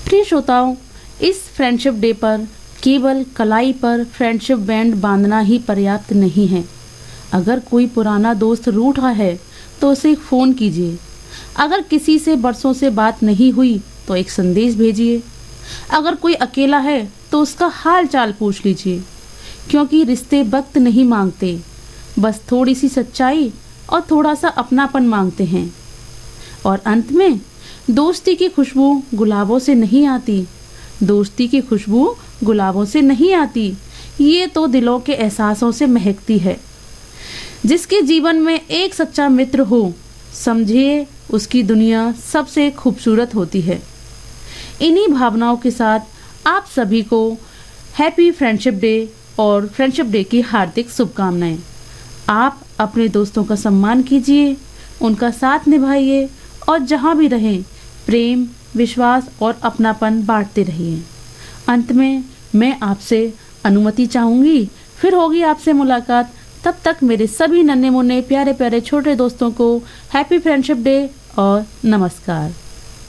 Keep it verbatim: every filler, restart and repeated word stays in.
प्रिय श्रोताओं, इस फ्रेंडशिप डे पर केवल कलाई पर फ्रेंडशिप बैंड बांधना ही पर्याप्त नहीं है। अगर कोई पुराना दोस्त रूठा है तो उसे एक फ़ोन कीजिए। अगर किसी से बरसों से बात नहीं हुई तो एक संदेश भेजिए। अगर कोई अकेला है तो उसका हाल चाल पूछ लीजिए, क्योंकि रिश्ते वक्त नहीं मांगते, बस थोड़ी सी सच्चाई और थोड़ा सा अपनापन मांगते हैं। और अंत में, दोस्ती की खुशबू गुलाबों से नहीं आती, दोस्ती की खुशबू गुलाबों से नहीं आती, ये तो दिलों के एहसासों से महकती है। जिसके जीवन में एक सच्चा मित्र हो, समझिए उसकी दुनिया सबसे खूबसूरत होती है। इन्हीं भावनाओं के साथ आप सभी को हैप्पी फ्रेंडशिप डे और फ्रेंडशिप डे की हार्दिक शुभकामनाएं। आप अपने दोस्तों का सम्मान कीजिए, उनका साथ निभाइए और जहां भी रहें प्रेम, विश्वास और अपनापन बांटते रहिए। अंत में मैं आपसे अनुमति चाहूँगी, फिर होगी आपसे मुलाकात। तब तक मेरे सभी नन्हे मुन्ने प्यारे प्यारे छोटे दोस्तों को हैप्पी फ्रेंडशिप डे और नमस्कार।